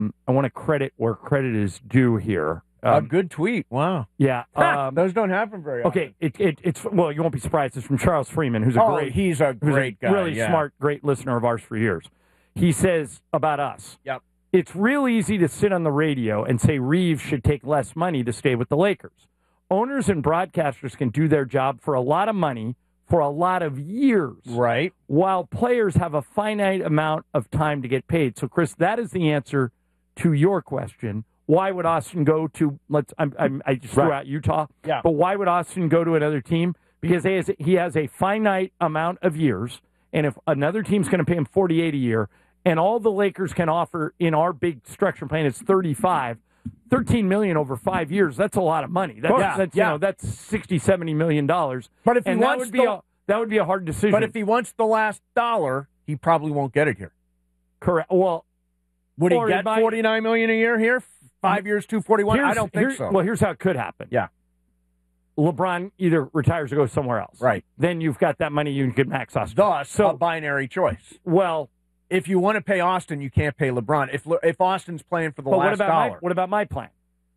I want to credit where credit is due here. A good tweet. Wow. Yeah. Those don't happen very often. Okay. It's well, you won't be surprised. It's from Charles Freeman, who's he's a great guy. Really smart, great listener of ours for years. He says about us. Yep. It's real easy to sit on the radio and say Reeves should take less money to stay with the Lakers. Owners and broadcasters can do their job for a lot of money for a lot of years. Right. While players have a finite amount of time to get paid. So, Chris, that is the answer to your question. Why would Austin go to, I just threw out Utah, but why would Austin go to another team? Because he has a finite amount of years, and if another team's going to pay him $48 a year, and all the Lakers can offer in our big structure plan is $13 million over 5 years. That's a lot of money. That's $60-70 million. But if that would be a hard decision. But if he wants the last dollar, he probably won't get it here. Correct. Well, would he get $49 million a year here? 5 years, $241? I don't think so. Well, here's how it could happen. Yeah. LeBron either retires or goes somewhere else. Right. Then you've got that money you can max Austin. Thus, a binary choice. Well, if you want to pay Austin, you can't pay LeBron. If Austin's playing for the last dollar. What about my plan?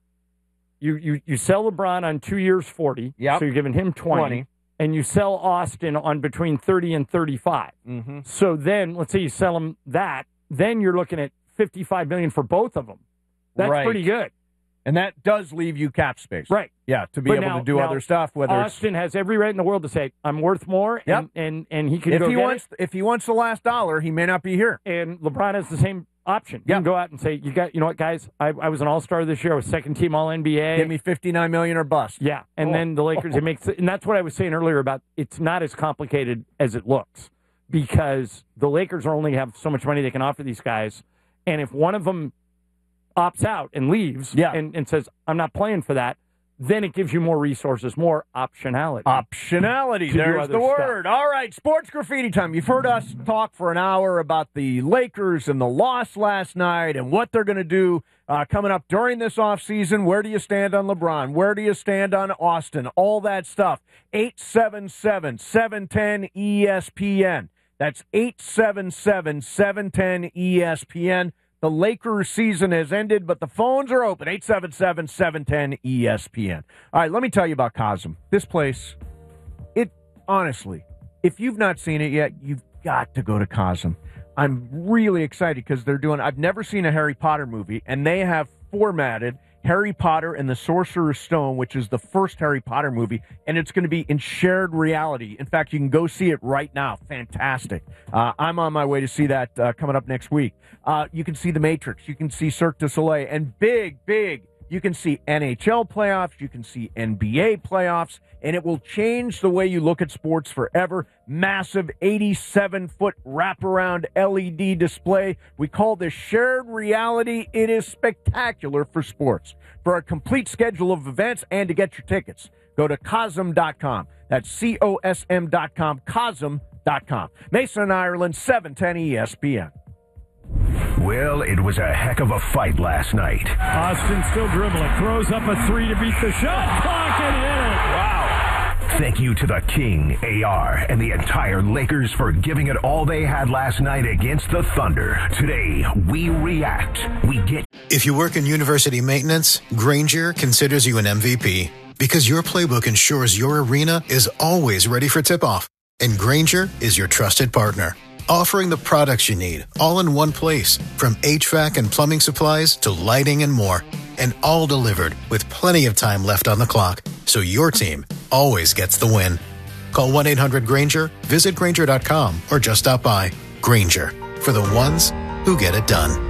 You sell LeBron on 2 years, 40. Yep. So you're giving him 20. And you sell Austin on between 30 and 35. Mm-hmm. So then, let's say you sell him that. Then you're looking at $55 million for both of them. That's pretty good. And that does leave you cap space. Right. Yeah, to be able to do other stuff. Whether Austin has every right in the world to say, I'm worth more, and he can If he wants the last dollar, he may not be here. And LeBron has the same option. You can go out and say, you know what, guys, I was an all-star this year. I was second team All-NBA. Give me $59 million or bust. Yeah, and then the Lakers, and that's what I was saying earlier about it's not as complicated as it looks because the Lakers only have so much money they can offer these guys, and if one of them opts out and leaves and says, I'm not playing for that, then it gives you more resources, more optionality. Optionality, there's the word. All right, sports graffiti time. You've heard us talk for an hour about the Lakers and the loss last night and what they're going to do coming up during this offseason. Where do you stand on LeBron? Where do you stand on Austin? All that stuff. 877-710-ESPN. That's 877-710-ESPN. The Lakers season has ended, but the phones are open, 877-710-ESPN. All right, let me tell you about Cosm. This place, honestly, if you've not seen it yet, you've got to go to Cosm. I'm really excited because I've never seen a Harry Potter movie, and they have formatted Harry Potter and the Sorcerer's Stone, which is the first Harry Potter movie, and it's going to be in shared reality. In fact, you can go see it right now. Fantastic. I'm on my way to see that coming up next week. You can see The Matrix. You can see Cirque du Soleil. And big, you can see NHL playoffs. You can see NBA playoffs. And it will change the way you look at sports forever. Massive 87-foot wraparound LED display. We call this shared reality. It is spectacular for sports. For a complete schedule of events and to get your tickets, go to Cosm.com. That's COSM.com, Cosm.com. Mason, Ireland, 710 ESPN. Well, it was a heck of a fight last night. Austin still dribbling. Throws up a three to beat the shot clock and hit it. Wow. Thank you to the King, AR, and the entire Lakers for giving it all they had last night against the Thunder. Today, we react. We get... If you work in university maintenance, Grainger considers you an MVP because your playbook ensures your arena is always ready for tip-off. And Grainger is your trusted partner, offering the products you need all in one place, from HVAC and plumbing supplies to lighting and more. And all delivered with plenty of time left on the clock, so your team always gets the win. Call 1-800-GRAINGER, visit Grainger.com, or just stop by. Grainger, for the ones who get it done.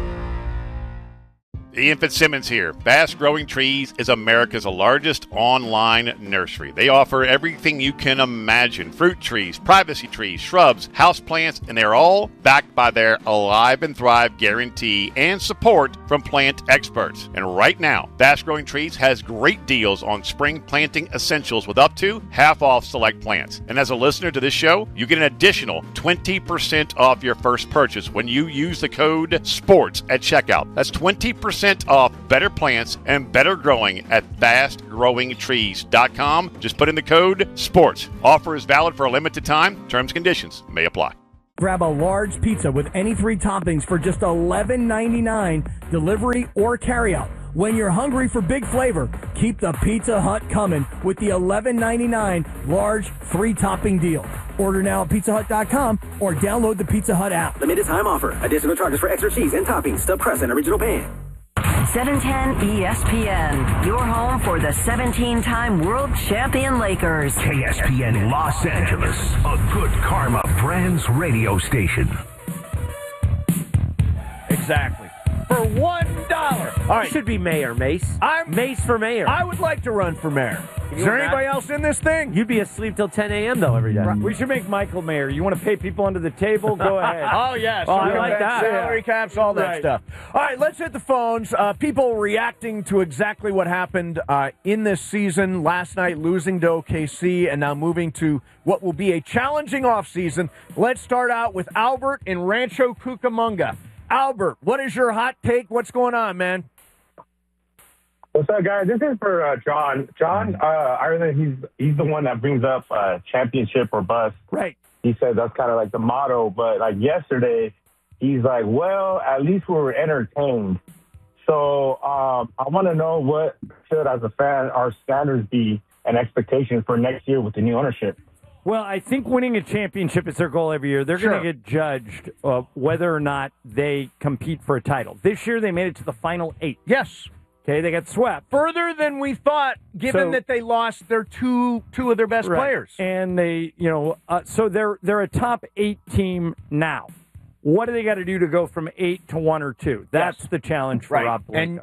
Ian Fitzsimmons here. Fast Growing Trees is America's largest online nursery. They offer everything you can imagine. Fruit trees, privacy trees, shrubs, houseplants, and they're all backed by their Alive and Thrive guarantee and support from plant experts. And right now, Fast Growing Trees has great deals on spring planting essentials with up to half off select plants. And as a listener to this show, you get an additional 20% off your first purchase when you use the code SPORTS at checkout. That's 20% off better plants and better growing at fastgrowingtrees.com. Just put in the code SPORTS. Offer is valid for a limited time. Terms and conditions may apply. Grab a large pizza with any 3 toppings for just $11.99, delivery or carryout. When you're hungry for big flavor, keep the Pizza Hut coming with the $11.99 large 3-topping deal. Order now at pizzahut.com or download the Pizza Hut app. Limited time offer. Additional charges for extra cheese and toppings, stuffed crust, and original pan. 710 ESPN, your home for the 17-time world champion Lakers. KSPN Los Angeles, a Good Karma Brands radio station. Exactly. For $1. All right. You should be mayor, Mace. Mace for mayor. I would like to run for mayor. Is there anybody else in this thing? You'd be asleep till 10 a.m., though, every day. We should make Michael mayor. You want to pay people under the table? Go ahead. Oh, yes. I like that. Salary caps, all that stuff. All right, let's hit the phones. People reacting to exactly what happened in this season. Last night, losing to OKC, and now moving to what will be a challenging offseason. Let's start out with Albert in Rancho Cucamonga. Albert, what is your hot take? What's going on, man? What's up, guys? This is for John. John, Ireland, he's the one that brings up championship or bust. Right. He said that's kind of like the motto. But like yesterday, he's like, well, at least we were entertained. So I want to know what should, as a fan, our standards be and expectations for next year with the new ownership. Well, I think winning a championship is their goal every year. They're going to get judged whether or not they compete for a title. This year, they made it to the final 8. Yes. Okay, they got swept. Further than we thought, given that they lost their two of their best players. And they, so they're a top 8 team now. What do they got to do to go from 8 to 1 or 2? That's the challenge for Rob Pelinka.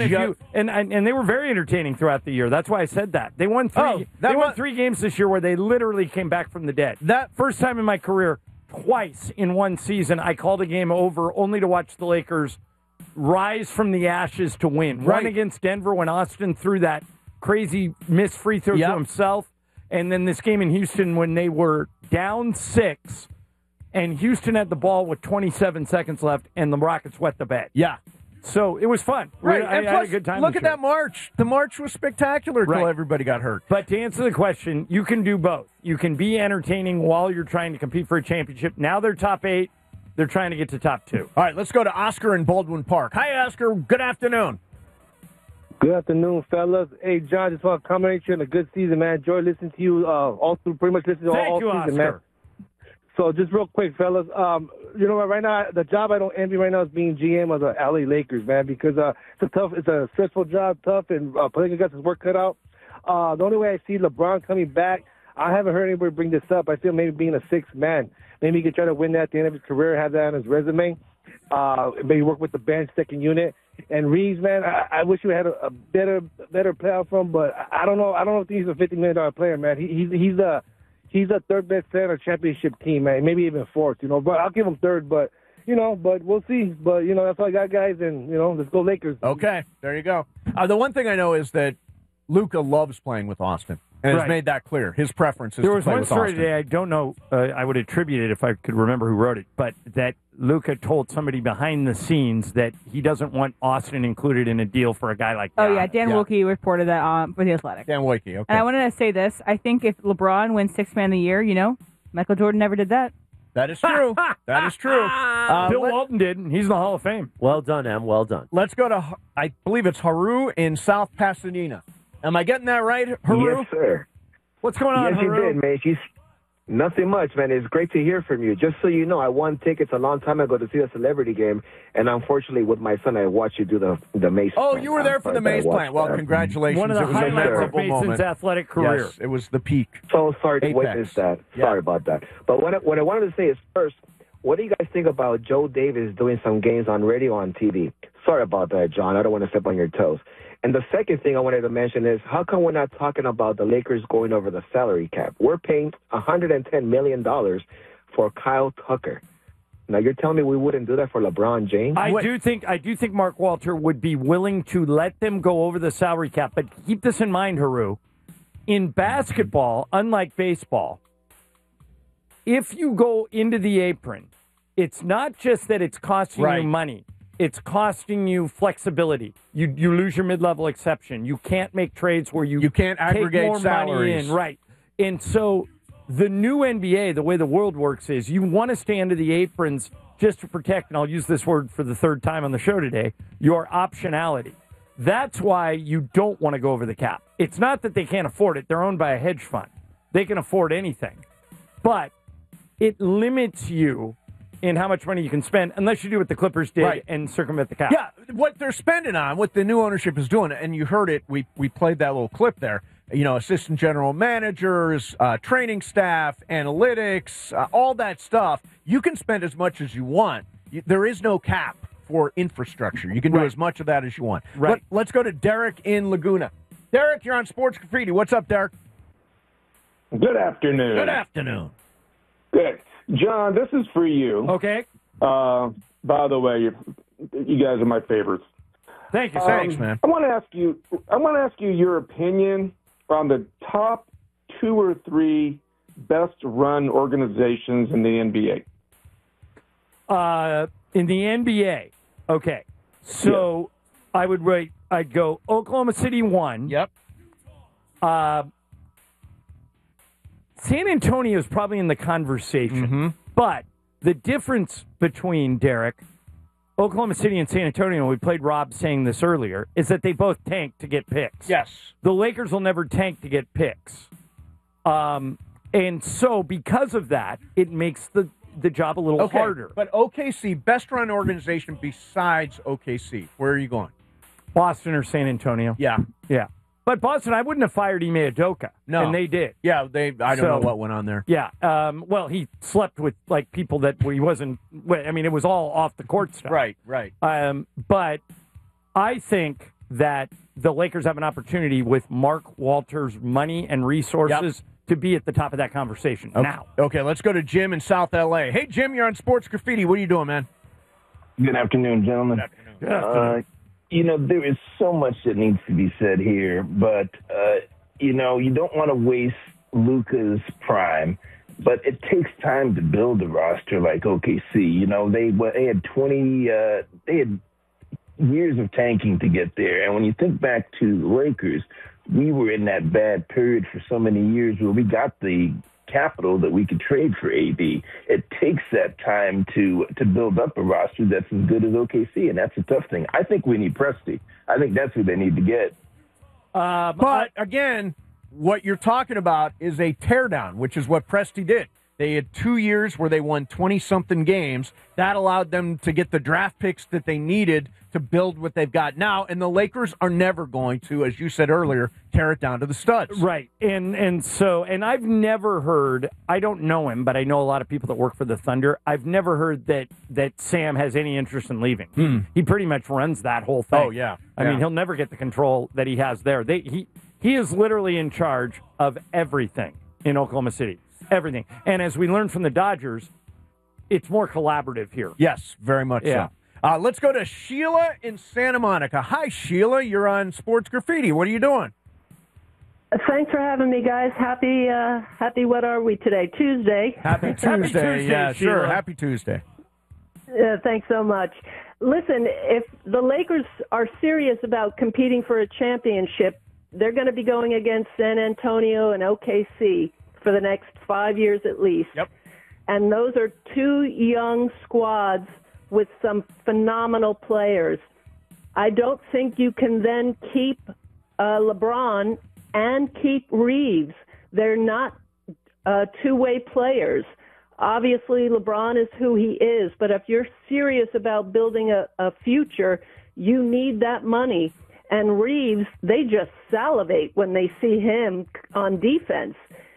And they were very entertaining throughout the year. That's why I said that. They won 3. They won 3 games this year where they literally came back from the dead. That first time in my career, twice in one season, I called a game over only to watch the Lakers rise from the ashes to win. One against Denver when Austin threw that crazy missed free throw to himself, and then this game in Houston when they were down 6. And Houston had the ball with 27 seconds left, and the Rockets wet the bed. Yeah. So it was fun. Right. I had a good time. Look at that march. The march was spectacular until everybody got hurt. But to answer the question, you can do both. You can be entertaining while you're trying to compete for a championship. Now they're top 8. They're trying to get to top 2. All right, let's go to Oscar in Baldwin Park. Hi, Oscar. Good afternoon. Good afternoon, fellas. Hey, John, just want to commend you on a good season, man. Enjoy listening to you all through, pretty much listening to all season, man. So just real quick, fellas, right now, the job I don't envy right now is being GM of the LA Lakers, man, because it's a stressful job, tough, and Pelinka got his work cut out. The only way I see LeBron coming back, I haven't heard anybody bring this up. I feel maybe being a 6th man. Maybe he could try to win that at the end of his career, have that on his resume. Maybe work with the bench, second unit. And Reeves, man, I wish we had a better playoff from, but I don't know. I don't know if he's a $50 million player, man. He's a third best player on a championship team, man. Maybe even 4th, But I'll give him 3rd, but we'll see. But that's all I got, guys. And let's go Lakers. Okay, there you go. The one thing I know is that Luka loves playing with Austin. And has made that clear. His preference is to play with Austin. There was one story today, I don't know, I would attribute it if I could remember who wrote it, but that Luka told somebody behind the scenes that he doesn't want Austin included in a deal for a guy like that. Oh, yeah, Dan Wilkie reported that for The Athletic. Dan Wilkie, okay. And I wanted to say this. I think if LeBron wins 6th Man of the Year, Michael Jordan never did that. That is true. That is true. Bill Walton did, and he's in the Hall of Fame. Well done, Em. Well done. Let's go to, I believe it's Haru in South Pasadena. Am I getting that right, Haru? Yes, sir. What's going on, Yes, Haru? you did, man. Nothing much, man. It's great to hear from you. Just so you know, I won tickets a long time ago to see a celebrity game, and unfortunately, with my son, I watched you do the Mace Oh, plant. you were there for the Mace plant. Well, congratulations. One of the highlights of Mason's moment. athletic career. Yes, it was the peak. So sorry to Apex. witness that. Sorry about that. But what I wanted to say is, first, what do you guys think about Joe Davis doing some games on radio, on TV? Sorry about that, John. I don't want to step on your toes. And the second thing I wanted to mention is, how come we're not talking about the Lakers going over the salary cap? We're paying $110 million for Kyle Tucker. Now, you're telling me we wouldn't do that for LeBron James? I do think Mark Walter would be willing to let them go over the salary cap. But keep this in mind, Haru. In basketball, unlike baseball, if you go into the apron, it's not just that it's costing you money. It's costing you flexibility. You lose your mid-level exception. You can't make trades where you can't aggregate take more salaries. money in. Right. And so the new NBA, the way the world works is you want to stay under the aprons just to protect, and I'll use this word for the third time on the show today, your optionality. That's why you don't want to go over the cap. It's not that they can't afford it. They're owned by a hedge fund. They can afford anything. But it limits you in how much money you can spend unless you do what the Clippers did and circumvent the cap. Yeah, what they're spending on, what the new ownership is doing, and you heard it, we played that little clip there. Assistant general managers, training staff, analytics, all that stuff. You can spend as much as you want. There is no cap for infrastructure. You can do as much of that as you want. Right. Let's go to Derek in Laguna. Derek, you're on Sports Graffiti. What's up, Derek? Good afternoon. Good afternoon. Good. John, this is for you. Okay. By the way, you guys are my favorites. Thank you. Thanks, man. I want to ask you your opinion on the top 2 or 3 best run organizations in the NBA. In the NBA, okay. So I'd go Oklahoma City 1. Yep. San Antonio is probably in the conversation, but the difference between, Derek, Oklahoma City and San Antonio, we played Rob saying this earlier, is that they both tank to get picks. Yes. The Lakers will never tank to get picks. And so because of that, it makes the job a little harder. But OKC, best run organization besides OKC. Where are you going? Boston or San Antonio? Yeah. Yeah. But Boston, I wouldn't have fired Ime Udoka. No. And they did. Yeah, I don't know what went on there. Yeah. Well, he slept with, people that he wasn't, it was all off the court stuff. Right. But I think that the Lakers have an opportunity with Mark Walters' money and resources to be at the top of that conversation now. Okay, let's go to Jim in South L.A. Hey, Jim, you're on Sports Graffiti. What are you doing, man? Good afternoon, gentlemen. Good afternoon. There is so much that needs to be said here, but, you don't want to waste Luka's prime, but it takes time to build a roster like OKC. They had 20, they had years of tanking to get there. And when you think back to the Lakers, we were in that bad period for so many years where we got the capital that we could trade for AD. It takes that time to build up a roster that's as good as OKC, and that's a tough thing. I think we need Presti. I think that's who they need to get. But again, what you're talking about is a teardown, which is what Presti did. They had 2 years where they won 20-something games. That allowed them to get the draft picks that they needed to build what they've got now. And the Lakers are never going to, as you said earlier, tear it down to the studs. Right. And I've never heard, I don't know him, but I know a lot of people that work for the Thunder. I've never heard that Sam has any interest in leaving. He pretty much runs that whole thing. Oh, yeah. I mean, he'll never get the control that he has there. He is literally in charge of everything in Oklahoma City. Everything. And as we learned from the Dodgers, it's more collaborative here. Yes, very much so. Let's go to Sheila in Santa Monica. Hi, Sheila. You're on Sports Graffiti. What are you doing? Thanks for having me, guys. Happy, what are we today? Tuesday. Happy Tuesday. Yeah, sure. Happy Tuesday. Thanks so much. Listen, if the Lakers are serious about competing for a championship, they're going to be going against San Antonio and OKC for the next 5 years at least. Yep. And those are two young squads with some phenomenal players. I don't think you can then keep LeBron and keep Reeves. They're not two-way players. Obviously, LeBron is who he is, but if you're serious about building a future, you need that money. And Reeves, they just salivate when they see him on defense.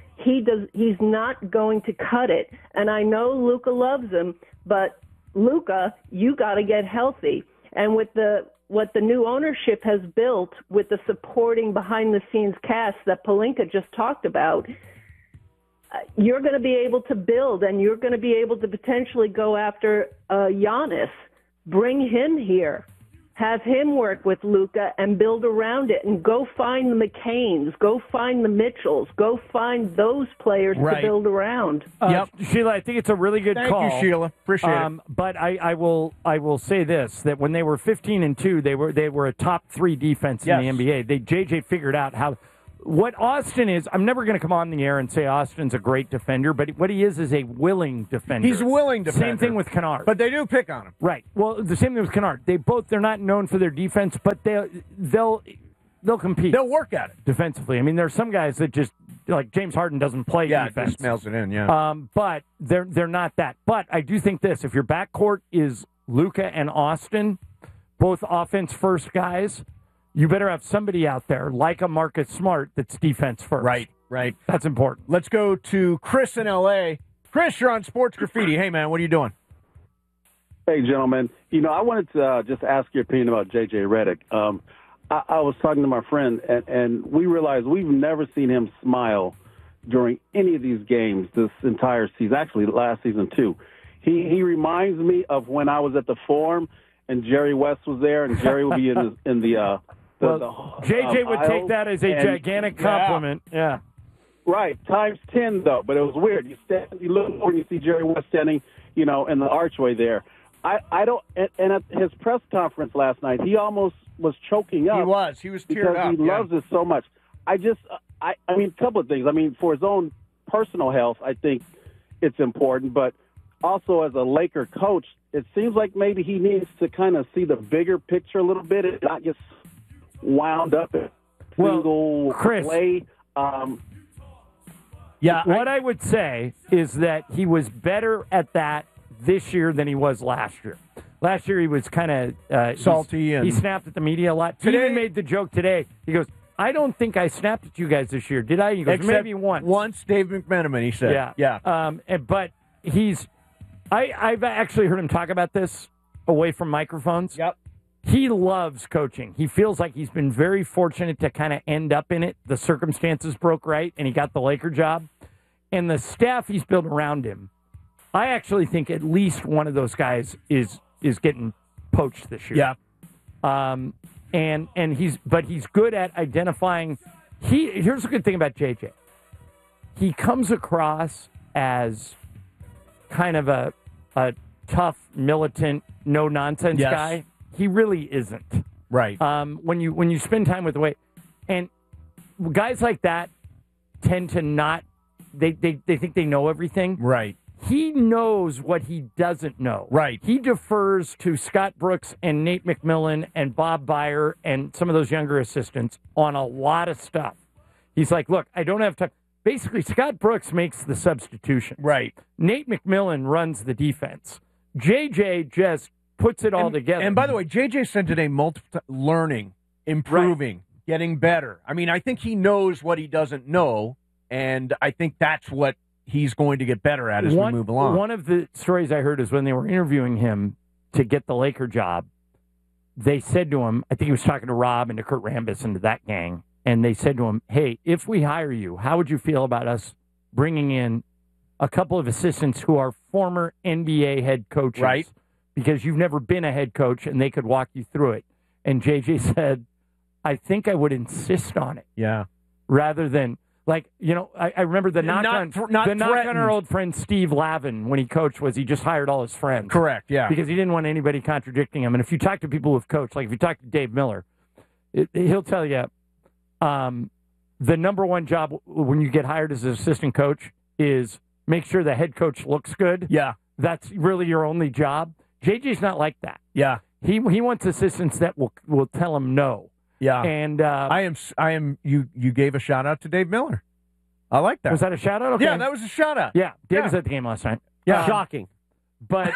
He's not going to cut it. And I know Luka loves him, but Luka, you got to get healthy. And with what the new ownership has built with the supporting behind-the-scenes cast that Pelinka just talked about, you're going to be able to build, and you're going to be able to potentially go after Giannis. Bring him here. Have him work with Luka and build around it, and go find the McCains, go find the Mitchells, go find those players to build around. Sheila, I think it's a really good call. Thank you, Sheila. Appreciate it. But I will say this: that when they were 15-2, they were a top 3 defense in the NBA. JJ figured out how. What Austin is, I'm never going to come on the air and say Austin's a great defender, but what he is a willing defender. He's a willing defender. Same thing with Kennard. But they do pick on him. Right. Well, the same thing with Kennard. They're not known for their defense, but they'll compete. They'll work at it. Defensively. I mean, there are some guys that just, like James Harden doesn't play defense. Just mails it in, yeah. But they're not that. But I do think this, if your backcourt is Luka and Austin, both offense-first guys, you better have somebody out there like a Marcus Smart that's defense first. Right. That's important. Let's go to Chris in L.A. Chris, you're on Sports Graffiti. Hey, man, what are you doing? Hey, gentlemen. I wanted to just ask your opinion about J.J. Redick. I was talking to my friend, and we realized we've never seen him smile during any of these games this entire season, actually last season too. He reminds me of when I was at the Forum and Jerry West was there, and Jerry would be in the JJ would take that as a gigantic compliment. Yeah. Right, times 10 though. But it was weird. You look over and you see Jerry West standing, in the archway there. I don't. And at his press conference last night, he almost was choking up. He was teared up. Because he loves it so much. I mean, a couple of things. I mean, for his own personal health, I think it's important. But also as a Laker coach, it seems like maybe he needs to kind of see the bigger picture a little bit and not just wound up in single play. What I would say is that he was better at that this year than he was last year. Last year he was kind of salty. He snapped at the media a lot. He even made the joke today. He goes, I don't think I snapped at you guys this year, did I? He goes, maybe once. Once, Dave McMenamin, he said. Yeah. But I've actually heard him talk about this away from microphones. Yep. He loves coaching. He feels like he's been very fortunate to kind of end up in it. The circumstances broke right, and he got the Laker job. And the staff he's built around him, I actually think at least one of those guys is getting poached this year. Yeah. And he's good at identifying. Here's the good thing about JJ. He comes across as kind of a tough, militant, no nonsense guy. He really isn't. Right. When you spend time with the way, and guys like that tend to not. They think they know everything. Right. He knows what he doesn't know. Right. He defers to Scott Brooks and Nate McMillan and Bob Byer and some of those younger assistants on a lot of stuff. He's like, look, I don't have time. Basically, Scott Brooks makes the substitution. Right. Nate McMillan runs the defense. JJ just puts it all together. And by the way, JJ said today, learning, improving, getting better. I mean, I think he knows what he doesn't know, and I think that's what he's going to get better at as we move along. One of the stories I heard is when they were interviewing him to get the Laker job, they said to him, I think he was talking to Rob and to Kurt Rambis and to that gang, and they said to him, hey, if we hire you, how would you feel about us bringing in a couple of assistants who are former NBA head coaches? Right. Because you've never been a head coach, and they could walk you through it. And JJ said, I think I would insist on it. Yeah. Rather than... I remember the knock on our old friend Steve Lavin when he coached was he just hired all his friends. Correct, yeah. Because he didn't want anybody contradicting him. And if you talk to people who've coached, like if you talk to Dave Miller, he'll tell you the number one job when you get hired as an assistant coach is make sure the head coach looks good. Yeah. That's really your only job. JJ's not like that. Yeah. He wants assistants that will tell him no. Yeah, and I am. You gave a shout out to Dave Miller. I like that. Was that a shout out? Okay. Yeah, that was a shout out. Yeah, Dave was at the game last night. Yeah, shocking. But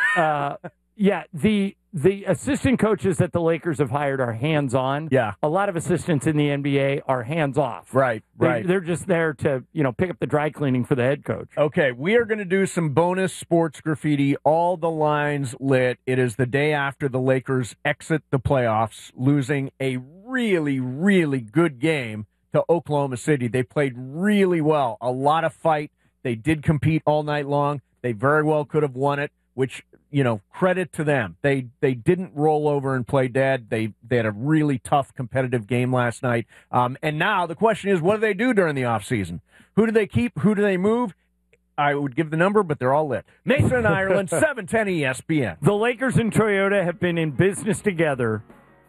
the assistant coaches that the Lakers have hired are hands on. Yeah, a lot of assistants in the NBA are hands off. Right. They're just there to pick up the dry cleaning for the head coach. Okay, we are going to do some bonus sports graffiti. All the lines lit. It is the day after the Lakers exit the playoffs, losing a really, really good game to Oklahoma City. They played really well. A lot of fight. They did compete all night long. They very well could have won it, which, credit to them. They didn't roll over and play dead. They had a really tough competitive game last night. And now the question is, what do they do during the offseason? Who do they keep? Who do they move? I would give the number, but they're all lit. Mason and Ireland, 710 ESPN. The Lakers and Toyota have been in business together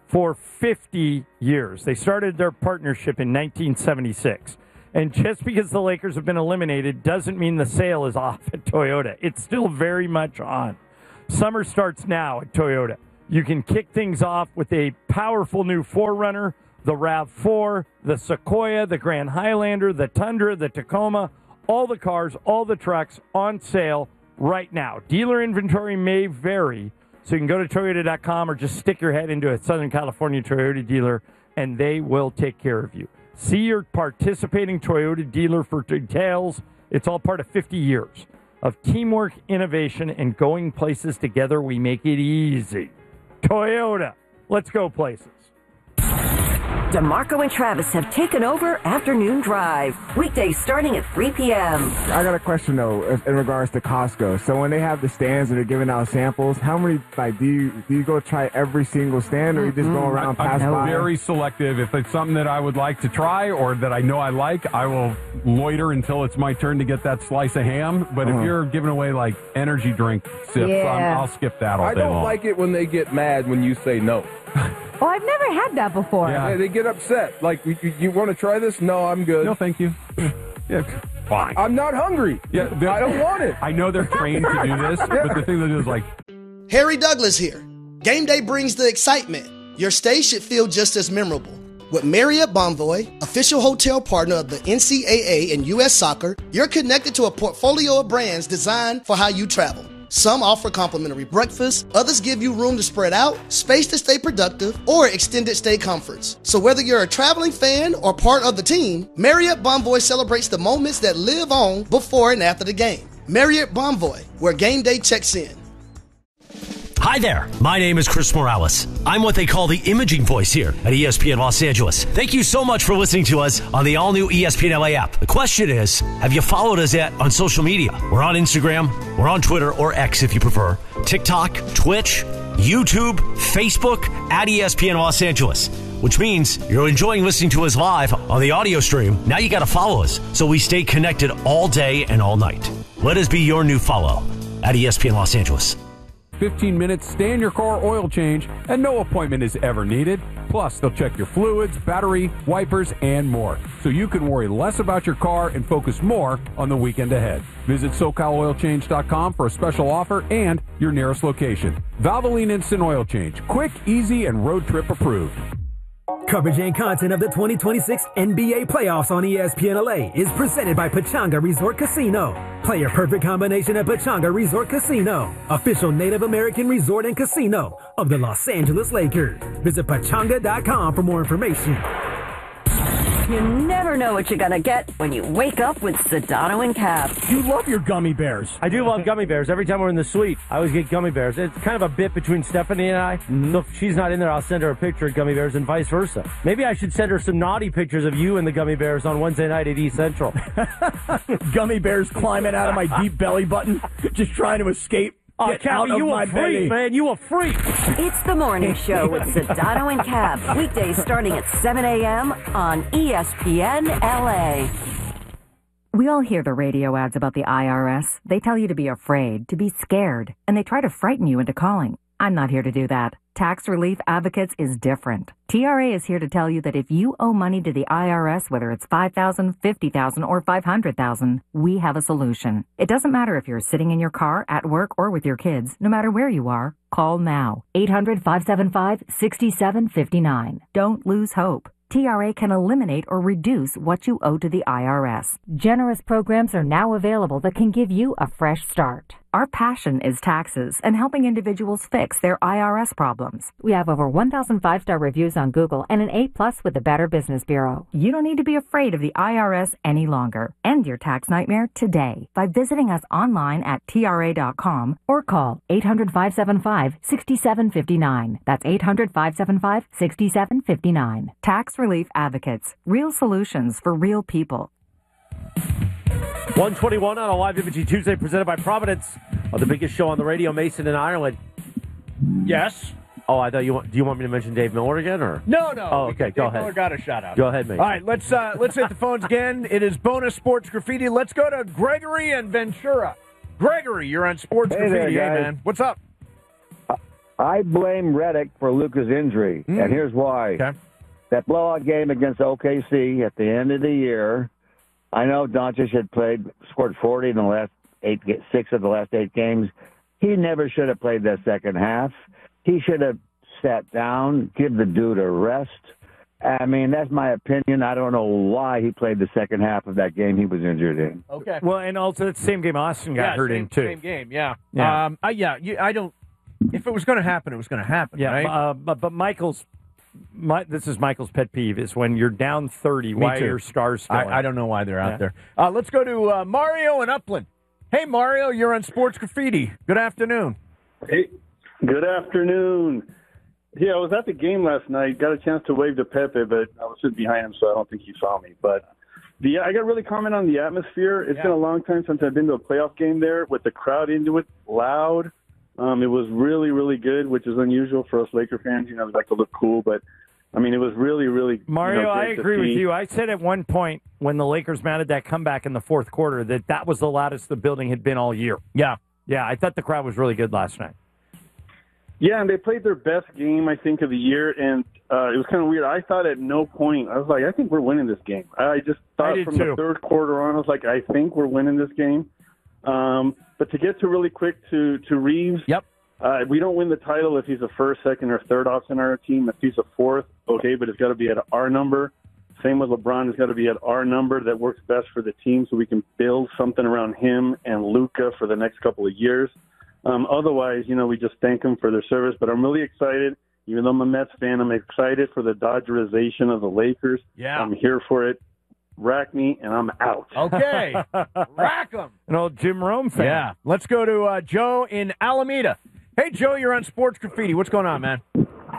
for 50 years. They started their partnership in 1976. And just because the Lakers have been eliminated doesn't mean the sale is off at Toyota. It's still very much on. Summer starts now at Toyota. You can kick things off with a powerful new 4Runner, the RAV4, the Sequoia, the Grand Highlander, the Tundra, the Tacoma, all the cars, all the trucks on sale right now. Dealer inventory may vary, so you can go to Toyota.com or just stick your head into a Southern California Toyota dealer, and they will take care of you. See your participating Toyota dealer for details. It's all part of 50 years of teamwork, innovation, and going places together. We make it easy. Toyota. Let's go places. DeMarco and Travis have taken over Afternoon Drive. Weekdays starting at 3 p.m. I got a question, though, in regards to Costco. So when they have the stands and they're giving out samples, how many, do you go try every single stand, or you just go around, pass by? I'm very selective. If it's something that I would like to try or that I know I like, I will loiter until it's my turn to get that slice of ham. But if you're giving away, like, energy drink sips, I'll skip that all day long. I don't like it when they get mad when you say no. Oh, I've never had that before. Yeah, they get upset. Like, you want to try this? No, I'm good. No, thank you. Yeah, fine. I'm not hungry. Yeah, I don't want it. I know they're trained to do this, but the thing that is like... Harry Douglas here. Game day brings the excitement. Your stay should feel just as memorable. With Marriott Bonvoy, official hotel partner of the NCAA and U.S. Soccer, you're connected to a portfolio of brands designed for how you travel. Some offer complimentary breakfast, others give you room to spread out, space to stay productive, or extended stay comforts. So whether you're a traveling fan or part of the team, Marriott Bonvoy celebrates the moments that live on before and after the game. Marriott Bonvoy, where game day checks in. Hi there, my name is Chris Morales. I'm what they call the imaging voice here at ESPN Los Angeles. Thank you so much for listening to us on the all-new ESPN LA app. The question is, have you followed us yet on social media? We're on Instagram, we're on Twitter, or X if you prefer, TikTok, Twitch, YouTube, Facebook, at ESPN Los Angeles. Which means you're enjoying listening to us live on the audio stream. Now you got to follow us so we stay connected all day and all night. Let us be your new follow at ESPN Los Angeles. 15 minutes, stay in your car oil change, and no appointment is ever needed. Plus, they'll check your fluids, battery, wipers, and more. So you can worry less about your car and focus more on the weekend ahead. Visit SoCalOilChange.com for a special offer and your nearest location. Valvoline Instant Oil Change. Quick, easy, and road trip approved. Coverage and content of the 2026 NBA playoffs on ESPN LA is presented by Pechanga Resort Casino. Play a perfect combination at Pechanga Resort Casino, official Native American resort and casino of the Los Angeles Lakers. Visit Pechanga.com for more information. You never know what you're going to get when you wake up with Sedano and Cap. You love your gummy bears. I do love gummy bears. Every time we're in the suite, I always get gummy bears. It's kind of a bit between Stephanie and I. So if she's not in there, I'll send her a picture of gummy bears and vice versa. Maybe I should send her some naughty pictures of you and the gummy bears on Wednesday night at East Central. Gummy bears climbing out of my deep belly button, just trying to escape. Oh, Cappy, you a freak, man. You a freak. It's the morning show with Sedano and Cap. Weekdays starting at 7 a.m. on ESPN LA. We all hear the radio ads about the IRS. They tell you to be afraid, to be scared, and they try to frighten you into calling. I'm not here to do that. Tax Relief Advocates is different. TRA is here to tell you that if you owe money to the IRS, whether it's $5,000, $50,000, or $500,000, we have a solution. It doesn't matter if you're sitting in your car, at work, or with your kids. No matter where you are, call now. 800-575-6759. Don't lose hope. TRA can eliminate or reduce what you owe to the IRS. Generous programs are now available that can give you a fresh start. Our passion is taxes and helping individuals fix their IRS problems. We have over 1,000 5-star reviews on Google and an A+ with the Better Business Bureau. You don't need to be afraid of the IRS any longer. End your tax nightmare today by visiting us online at TRA.com or call 800-575-6759. That's 800-575-6759. Tax Relief Advocates. Real solutions for real people. 121 on a live imaging Tuesday presented by Providence on the biggest show on the radio, Mason in Ireland. Yes. Oh, I thought do you want me to mention Dave Miller again, or no? Oh, okay. Go ahead. Miller got a shout out. Go ahead, Mason. All right, let's hit the phones again. It is bonus sports graffiti. Let's go to Gregory and Ventura. Gregory, you're on sports graffiti. There, hey man, what's up? I blame Redick for Luka's injury, and here's why. Okay. That blowout game against OKC at the end of the year, I know Doncic had scored 40 in the last 6 of the last 8 games. He never should have played that second half. He should have sat down, give the dude a rest. I mean, that's my opinion. I don't know why he played the second half of that game he was injured in. Okay. Well, and also that same game Austin got hurt in, too. Same game, yeah. Yeah. I don't. If it was going to happen, it was going to happen, Yeah, right? but this is Michael's pet peeve, is when you're down 30, Me why too. are your stars still in? I don't know why they're out Yeah. there. Let's go to Mario in Upland. Hey, Mario, you're on Sports Graffiti. Good afternoon. Hey, good afternoon. Yeah, I was at the game last night. Got a chance to wave to Pepe, but I was sitting behind him, so I don't think he saw me. But I got really comment on the atmosphere. It's been a long time since I've been to a playoff game there with the crowd into it, loud. It was really, really good, which is unusual for us Laker fans. You know, we like to look cool, but I mean, it was really, really. Mario, I great to agree with see. you. I said at one point when the Lakers mounted that comeback in the fourth quarter that was the loudest the building had been all year. Yeah. Yeah, I thought the crowd was really good last night. Yeah, and they played their best game, I think, of the year, and it was kind of weird. I thought at no point, I was like, I think we're winning this game. I just thought from the third quarter on, I was like, I think we're winning this game. But to get to really quick to Reeves, we don't win the title if he's a first, second, or third option on our team. If he's a fourth, okay, but it's got to be at our number. Same with LeBron. It's got to be at our number that works best for the team so we can build something around him and Luka for the next couple of years. Otherwise, we just thank them for their service. But I'm really excited. Even though I'm a Mets fan, I'm excited for the Dodgerization of the Lakers. Yeah. I'm here for it. Rack me, and I'm out. Okay. Rack 'em. An old Jim Rome fan. Yeah. Let's go to Joe in Alameda. Hey, Joe, you're on Sports Graffiti. What's going on, man?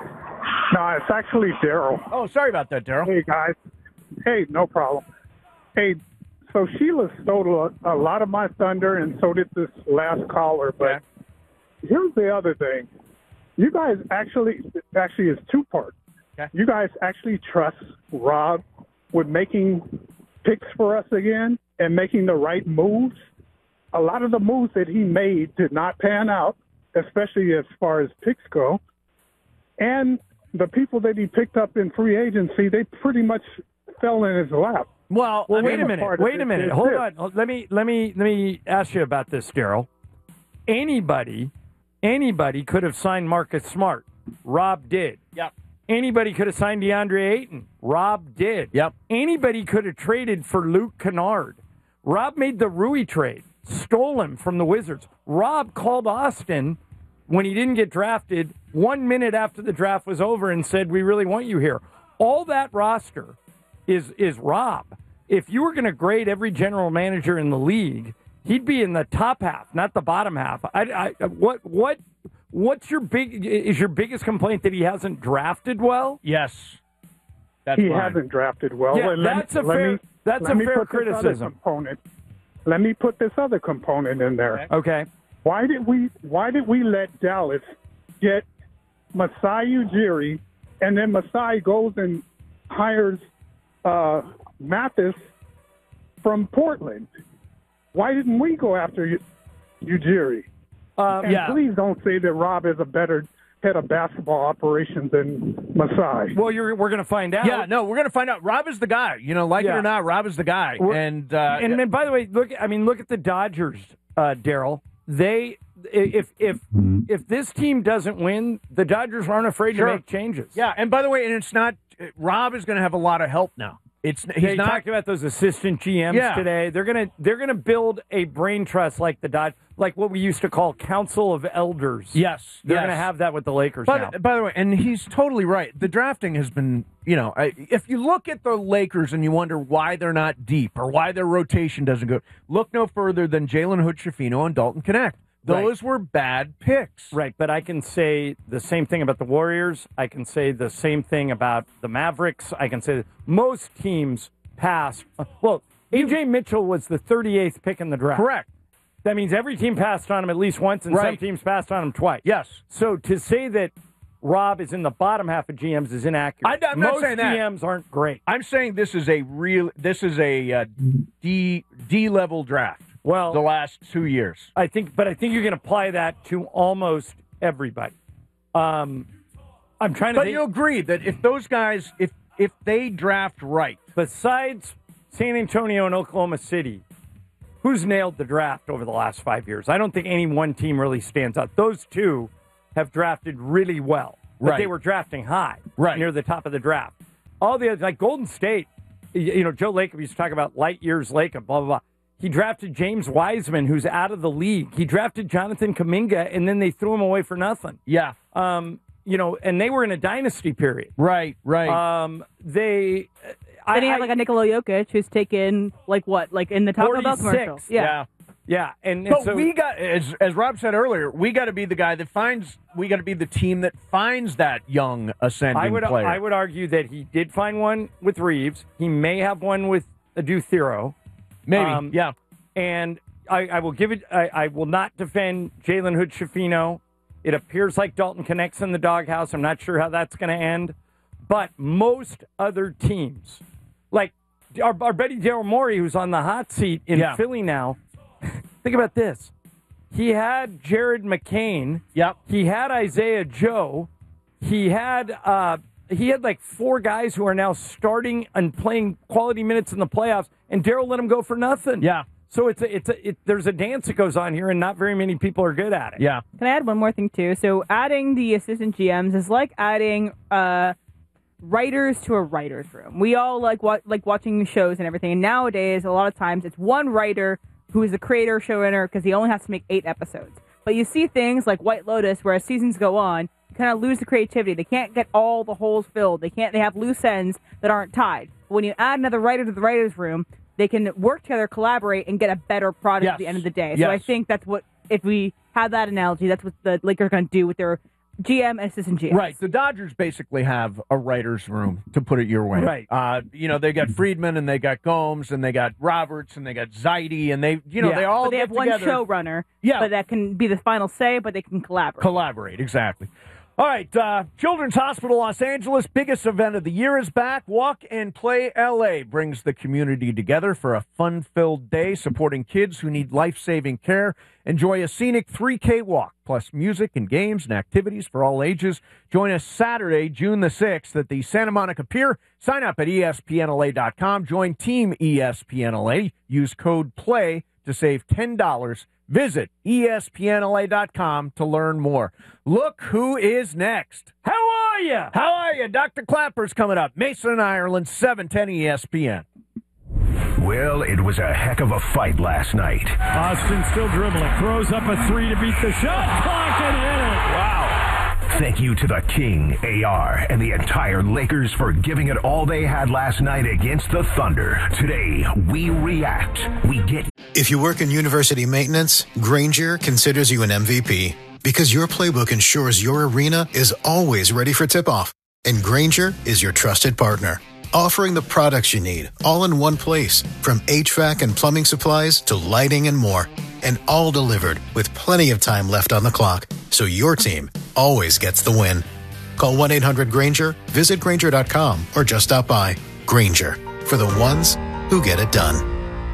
No, it's actually Daryl. Oh, sorry about that, Daryl. Hey, guys. Hey, no problem. Hey, so Sheila stole a lot of my thunder, and so did this last caller. But here's the other thing. You guys actually it's two-part. Okay. You guys actually trust Rob with making picks for us again and making the right moves. A lot of the moves that he made did not pan out, especially as far as picks go. And the people that he picked up in free agency, they pretty much fell in his lap. Well, wait a minute. Hold on. Let me ask you about this, Daryl. Anybody could have signed Marcus Smart. Rob did. Yep. Anybody could have signed DeAndre Ayton. Rob did. Yep. Anybody could have traded for Luke Kennard. Rob made the Rui trade, stole him from the Wizards. Rob called Austin when he didn't get drafted 1 minute after the draft was over and said, we really want you here. All that roster is Rob. If you were going to grade every general manager in the league, he'd be in the top half, not the bottom half. What's your biggest complaint that he hasn't drafted well? Yes. He hasn't drafted well. Yeah, that's a fair criticism. Let me put this other component in there. Okay. Why did we let Dallas get Masai Ujiri, and then Masai goes and hires Mathis from Portland? Why didn't we go after Ujiri? Please don't say that Rob is a better head of basketball operations than Masai. Well, we're going to find out. Yeah, no, we're going to find out. Rob is the guy. It or not, Rob is the guy. And then, by the way, look at the Dodgers, Daryl. If this team doesn't win, the Dodgers aren't afraid to make changes. Yeah, and by the way, and it's not Rob is going to have a lot of help now. He talked about those assistant GMs today. They're gonna build a brain trust like like what we used to call Council of Elders. Yes, they're gonna have that with the Lakers now. By the way, and he's totally right. The drafting has been, if you look at the Lakers and you wonder why they're not deep or why their rotation doesn't go, look no further than Jalen Hood-Schifino and Dalton Knecht. Those were bad picks. Right, but I can say the same thing about the Warriors. I can say the same thing about the Mavericks. I can say that most teams passed. Well, A.J. Mitchell was the 38th pick in the draft. Correct. That means every team passed on him at least once, and some teams passed on him twice. Yes. So to say that Rob is in the bottom half of GMs is inaccurate. I'm not saying that. GMs aren't great. I'm saying this is a D-level draft. Well, the last 2 years. I think you can apply that to almost everybody. I'm trying to. But you agree that if those guys, if they draft right, besides San Antonio and Oklahoma City, who's nailed the draft over the last 5 years? I don't think any one team really stands out. Those two have drafted really well, but Right. they were drafting high, right, near the top of the draft. All the others, like Golden State, Joe Lacob used to talk about light years Lacob, blah, blah, blah. He drafted James Wiseman, who's out of the league. He drafted Jonathan Kuminga, and then they threw him away for nothing. Yeah. And they were in a dynasty period. Right. They... Then you have like a Nikola Jokic who's taken like in the Taco Bell commercial. Yeah. And But so we got, as Rob said earlier, we got to be the guy that finds. We got to be the team that finds that young ascending player. I would argue that he did find one with Reeves. He may have one with Adu Thero. Maybe, yeah. And I will give it. I will not defend Jalen Hood-Schifino. It appears like Dalton Connect's in the doghouse. I'm not sure how that's going to end. But most other teams, like our buddy Daryl Morey, who's on the hot seat in Philly now. Think about this. He had Jared McCain. Yep. He had Isaiah Joe. He had like four guys who are now starting and playing quality minutes in the playoffs, and Daryl let him go for nothing. Yeah. So there's a dance that goes on here, and not very many people are good at it. Yeah. Can I add one more thing too? So adding the assistant GMs is like adding writers to a writer's room. We all like watching shows and everything, and nowadays a lot of times it's one writer who is the creator, showrunner, because he only has to make 8 episodes. But you see things like White Lotus, where as seasons go on, you kind of lose the creativity. They can't get all the holes filled. They have loose ends that aren't tied. But when you add another writer to the writer's room, they can work together, collaborate, and get a better product at the end of the day. So I think that's what, if we have that analogy, that's what the Lakers are going to do with their GM and assistant GM. Right. The Dodgers basically have a writer's room, to put it your way. Right. They got Friedman, and they got Gomes, and they got Roberts, and they got Zaidi, and they all but they get have one together. showrunner. But that can be the final say, but they can collaborate. Collaborate, exactly. All right, Children's Hospital Los Angeles, biggest event of the year is back. Walk and Play LA brings the community together for a fun-filled day supporting kids who need life-saving care. Enjoy a scenic 3K walk, plus music and games and activities for all ages. Join us Saturday, June the 6th at the Santa Monica Pier. Sign up at ESPNLA.com. Join Team ESPNLA. Use code PLAY to save $10. Visit ESPNLA.com to learn more. Look who is next. How are you? How are you? Dr. Clapper's coming up. Mason, Ireland, 710 ESPN. Well, it was a heck of a fight last night. Austin still dribbling. Throws up a three to beat the shot clock and hit it. Wow. Thank you to the King, AR, and the entire Lakers for giving it all they had last night against the Thunder. Today, we react. We get... If you work in university maintenance, Grainger considers you an MVP because your playbook ensures your arena is always ready for tip-off. And Grainger is your trusted partner, offering the products you need all in one place, from HVAC and plumbing supplies to lighting and more. And all delivered with plenty of time left on the clock, so your team always gets the win. Call 1-800-GRAINGER, visit Grainger.com, or just stop by. Grainger, for the ones who get it done.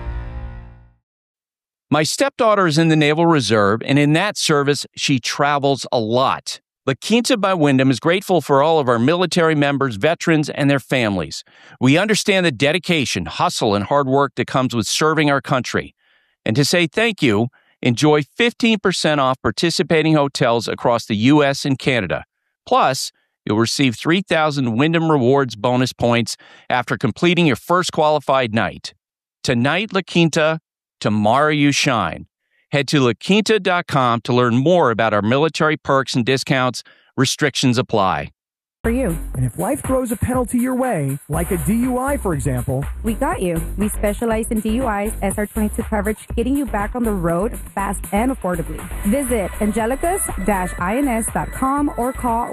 My stepdaughter is in the Naval Reserve, and in that service, she travels a lot. La Quinta by Wyndham is grateful for all of our military members, veterans, and their families. We understand the dedication, hustle, and hard work that comes with serving our country. And to say thank you, enjoy 15% off participating hotels across the U.S. and Canada. Plus, you'll receive 3,000 Wyndham Rewards bonus points after completing your first qualified night. Tonight, La Quinta, tomorrow you shine. Head to LaQuinta.com to learn more about our military perks and discounts. Restrictions apply. For you. And if life throws a penalty your way, like a DUI, for example, we got you. We specialize in DUIs, SR22 coverage, getting you back on the road fast and affordably. Visit angelicas-ins.com or call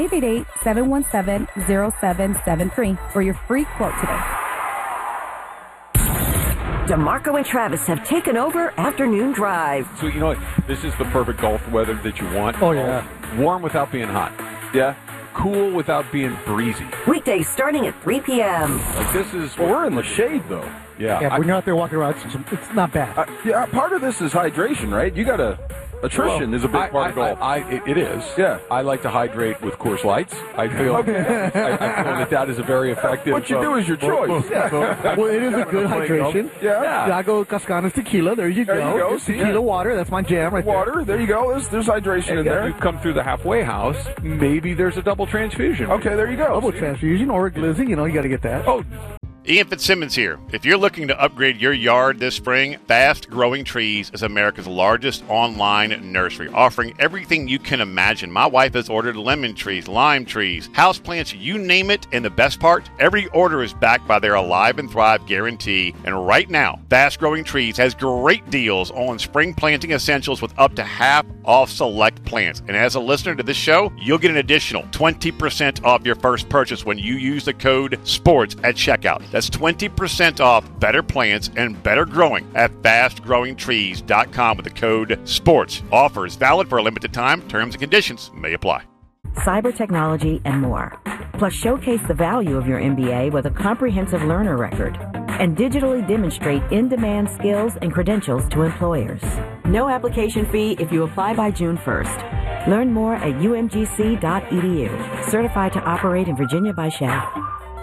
1-888-717-0773 for your free quote today. DeMarco and Travis have taken over Afternoon Drive. So, you know what? This is the perfect golf weather that you want. Oh, yeah. Warm without being hot. Yeah. Cool without being breezy. Weekdays starting at 3 p.m. Like this is... Well, we're in the shade, though. Yeah, when you're out there walking around, it's not bad. Yeah, part of this is hydration, right? You got to Attrition is a big part of golf. It is. Yeah. I like to hydrate with Coors Lights. I feel I feel that is a very effective. What you do is your choice. Well, it is a good hydration. Yeah. I go Cascanas tequila. There you go. Just tequila water. That's my jam right Water. There you go. There's hydration in there. You've come through the halfway house. Maybe there's a double transfusion. Okay, there you go. Double transfusion or a glizzy. You got to get that. Oh. Ian Fitzsimmons here. If you're looking to upgrade your yard this spring, Fast Growing Trees is America's largest online nursery, offering everything you can imagine. My wife has ordered lemon trees, lime trees, houseplants, you name it. And the best part, every order is backed by their Alive and Thrive guarantee. And right now, Fast Growing Trees has great deals on spring planting essentials with up to half off select plants. And as a listener to this show, you'll get an additional 20% off your first purchase when you use the code SPORTS at checkout. That's 20% off better plants and better growing at fastgrowingtrees.com with the code SPORTS. Offers valid for a limited time. Terms and conditions may apply. Cyber technology and more. Plus, showcase the value of your MBA with a comprehensive learner record and digitally demonstrate in-demand skills and credentials to employers. No application fee if you apply by June 1st. Learn more at umgc.edu. Certified to operate in Virginia by SHAP.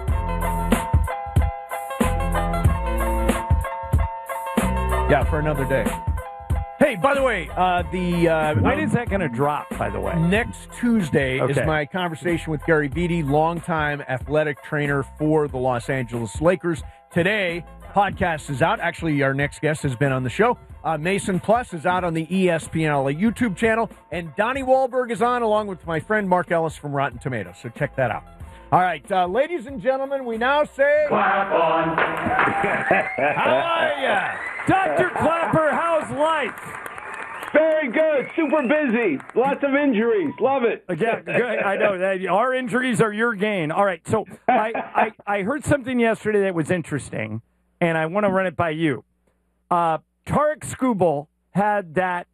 Yeah, for another day. Hey, by the way, when is that going to drop, by the way? Next Tuesday is my conversation with Gary Vitti, longtime athletic trainer for the Los Angeles Lakers. Today, podcast is out. Actually, our next guest has been on the show. Mason Plus is out on the ESPN LA YouTube channel, and Donnie Wahlberg is on along with my friend Mark Ellis from Rotten Tomatoes. So check that out. All right, ladies and gentlemen, we now say... Clap on. How are ya? Dr. Clapper, how's life? Very good. Super busy. Lots of injuries. Love it. Yeah, good. I know. Our injuries are your gain. All right, so I heard something yesterday that was interesting, and I want to run it by you. Tarek Skubal had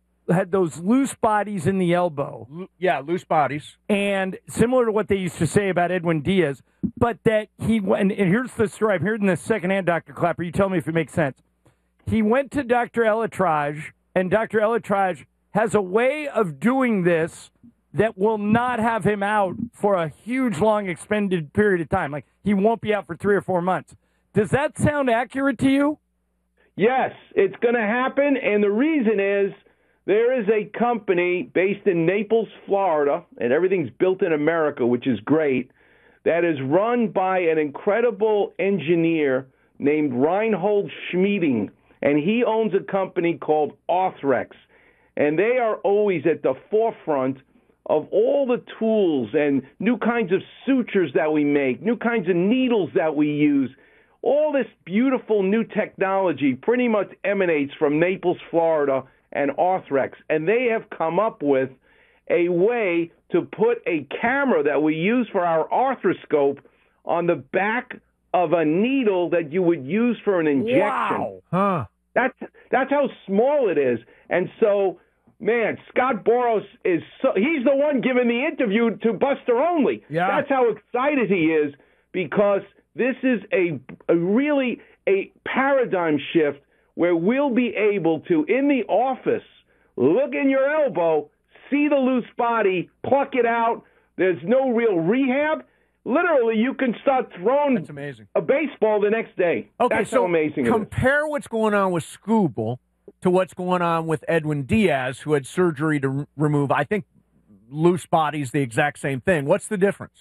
those loose bodies in the elbow. Yeah, loose bodies. And similar to what they used to say about Edwin Diaz, but that he went, and here's the story. I'm hearing this secondhand, Dr. Clapper. You tell me if it makes sense. He went to Dr. Elatraj, and Dr. Elatraj has a way of doing this that will not have him out for a huge, long, expended period of time. Like, he won't be out for 3 or 4 months. Does that sound accurate to you? Yes, it's going to happen, and the reason is there is a company based in Naples, Florida, and everything's built in America, which is great, that is run by an incredible engineer named Reinhold Schmieding, and he owns a company called Arthrex, and they are always at the forefront of all the tools and new kinds of sutures that we make, new kinds of needles that we use. All this beautiful new technology pretty much emanates from Naples, Florida, and Arthrex, and they have come up with a way to put a camera that we use for our arthroscope on the back of a needle that you would use for an injection. Wow. Huh. That's how small it is. And so, man, Scott Boras he's the one giving the interview to Buster Olney. Yeah. That's how excited he is, because this is a really a paradigm shift where we'll be able to, in the office, look in your elbow, see the loose body, pluck it out. There's no real rehab. Literally, you can start throwing a baseball the next day. Okay, That's so how amazing it is. compare what's going on with Skubal to what's going on with Edwin Diaz, who had surgery to remove, I think, loose bodies, the exact same thing. What's the difference?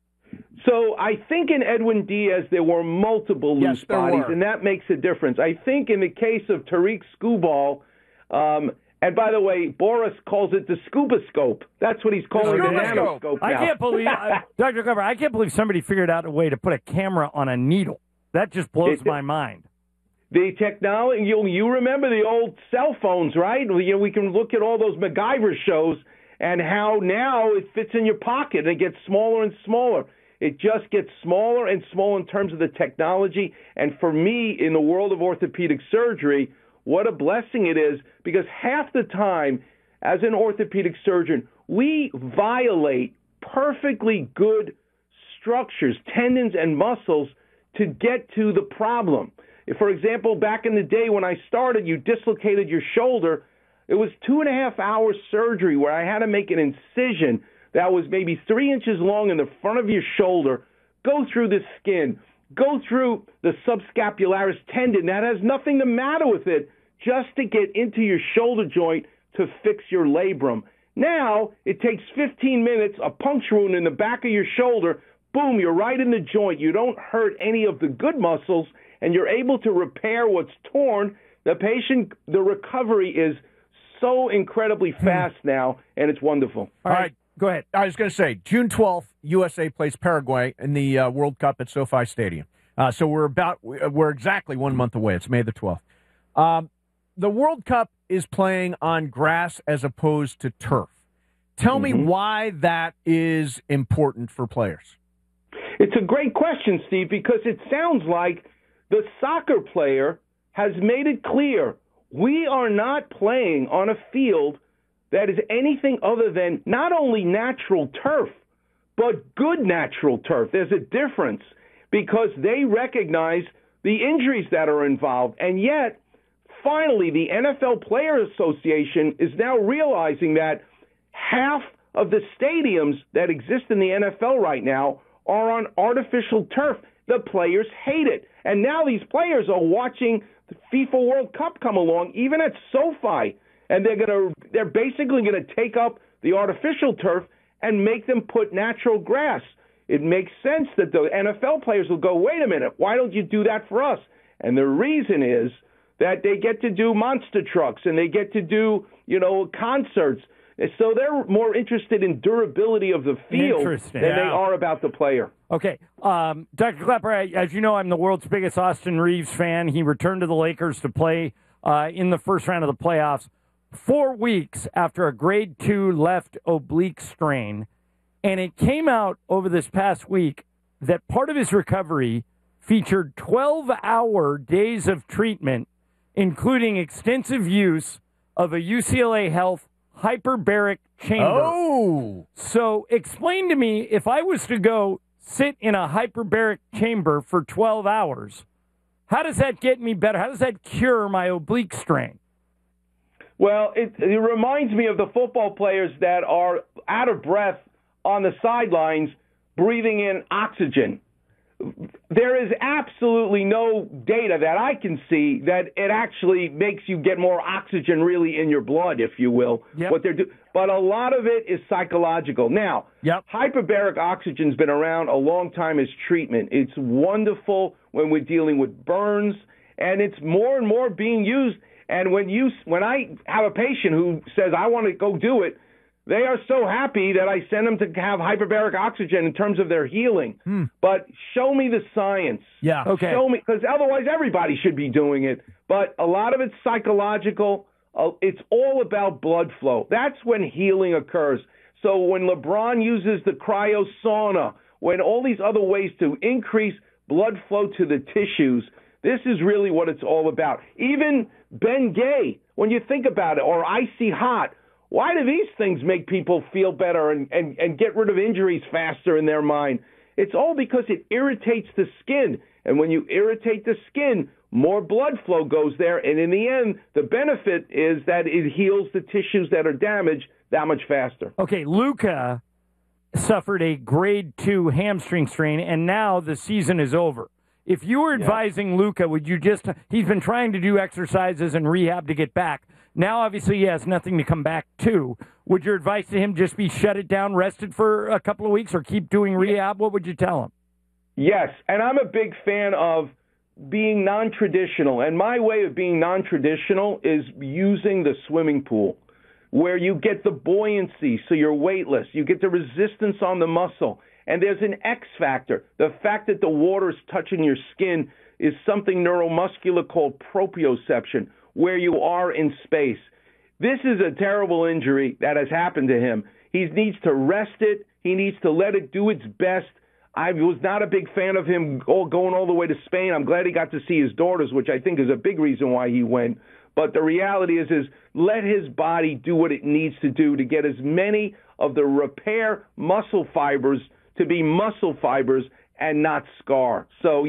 So I think in Edwin Diaz there were multiple loose bodies, and that makes a difference. I think in the case of Tariq Skubal, and by the way, Boras calls it the scuba scope. That's what he's calling the nanoscope now. I can't believe, Dr. Glover, I can't believe somebody figured out a way to put a camera on a needle. That just blows my mind. The technology, you remember the old cell phones, right? We can look at all those MacGyver shows and how now it fits in your pocket and it gets smaller and smaller. It just gets smaller and smaller in terms of the technology. And for me, in the world of orthopedic surgery, what a blessing it is, because half the time, as an orthopedic surgeon, we violate perfectly good structures, tendons and muscles, to get to the problem. If, for example, back in the day when I started, you dislocated your shoulder, It was 2.5-hour surgery where I had to make an incision that was maybe 3 inches long in the front of your shoulder, go through the skin, go through the subscapularis tendon that has nothing the matter with it, just to get into your shoulder joint to fix your labrum. Now, it takes 15 minutes, a puncture wound in the back of your shoulder, boom, you're right in the joint. You don't hurt any of the good muscles, and you're able to repair what's torn. The recovery is so incredibly fast now, and it's wonderful. All right, go ahead. I was going to say, June 12th, USA plays Paraguay in the World Cup at SoFi Stadium. So we're exactly 1 month away. It's May the 12th. The World Cup is playing on grass as opposed to turf. Tell me why that is important for players. It's a great question, Steve, because it sounds like the soccer player has made it clear we are not playing on a field that is anything other than not only natural turf, but good natural turf. There's a difference because they recognize the injuries that are involved. And yet, finally, the NFL Players Association is now realizing that half of the stadiums that exist in the NFL right now are on artificial turf. The players hate it. And now these players are watching the FIFA World Cup come along, even at SoFi, and they're basically going to take up the artificial turf and make them put natural grass. It makes sense that the NFL players will go, wait a minute, why don't you do that for us? And the reason is that they get to do monster trucks and they get to do, concerts. So they're more interested in durability of the field than they are about the player. Okay. Dr. Klepper, as you know, I'm the world's biggest Austin Reeves fan. He returned to the Lakers to play in the first round of the playoffs 4 weeks after a grade 2 left oblique strain. And it came out over this past week that part of his recovery featured 12-hour days of treatment, including extensive use of a UCLA Health hyperbaric chamber. Oh! So explain to me, if I was to go sit in a hyperbaric chamber for 12 hours, how does that get me better? How does that cure my oblique strain? Well, it reminds me of the football players that are out of breath on the sidelines breathing in oxygen. There is absolutely no data that I can see that it actually makes you get more oxygen really in your blood, if you will. Yep. What they're but a lot of it is psychological. Now, hyperbaric oxygen's been around a long time as treatment. It's wonderful when we're dealing with burns, and it's more and more being used. And when I have a patient who says, I want to go do it, they are so happy that I send them to have hyperbaric oxygen in terms of their healing. But show me the science. Yeah. Okay. Show me, because otherwise everybody should be doing it. But a lot of it's psychological. It's all about blood flow. That's when healing occurs. So when LeBron uses the cryo sauna, when all these other ways to increase blood flow to the tissues, this is really what it's all about. Even Ben Gay, when you think about it, or Icy Hot, why do these things make people feel better and get rid of injuries faster in their mind? It's all because it irritates the skin. And when you irritate the skin, more blood flow goes there. And in the end, the benefit is that it heals the tissues that are damaged that much faster. Okay, Luka suffered a grade 2 hamstring strain, and now the season is over. If you were advising Luka, would you he's been trying to do exercises and rehab to get back. Now, obviously, he has nothing to come back to. Would your advice to him just be shut it down, rest it for a couple of weeks, or keep doing rehab? What would you tell him? Yes, and I'm a big fan of being non-traditional. And my way of being non-traditional is using the swimming pool, where you get the buoyancy so you're weightless. You get the resistance on the muscle. And there's an X factor. The fact that the water is touching your skin is something neuromuscular called proprioception, where you are in space. This is a terrible injury that has happened to him. He needs to rest it. He needs to let it do its best. I was not a big fan of him going all the way to Spain. I'm glad he got to see his daughters, which I think is a big reason why he went. But the reality is let his body do what it needs to do to get as many of the repair muscle fibers to be muscle fibers and not scar. So, yeah,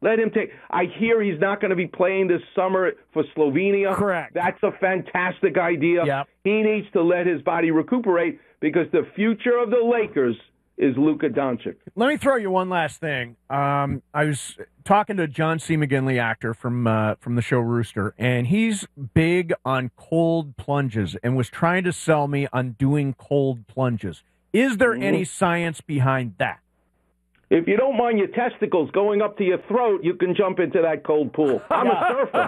Let him take. I hear he's not going to be playing this summer for Slovenia. Correct. That's a fantastic idea. Yep. He needs to let his body recuperate because the future of the Lakers is Luka Doncic. Let me throw you one last thing. I was talking to John C. McGinley, actor from the show Rooster, and he's big on cold plunges and was trying to sell me on doing cold plunges. Is there any science behind that? If you don't mind your testicles going up to your throat, you can jump into that cold pool. I'm a